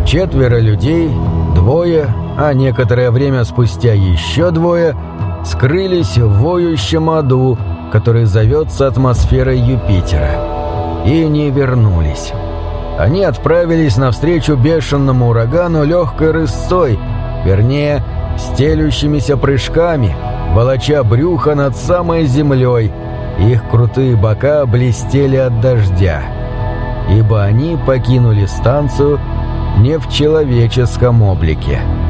4 людей, 2, а некоторое время спустя еще 2, скрылись в воющем аду, который зовется атмосферой Юпитера, и не вернулись. Они отправились навстречу бешеному урагану легкой рысцой, вернее, стелющимися прыжками, волоча брюхо над самой землей. Их крутые бока блестели от дождя, ибо они покинули станцию не в человеческом облике.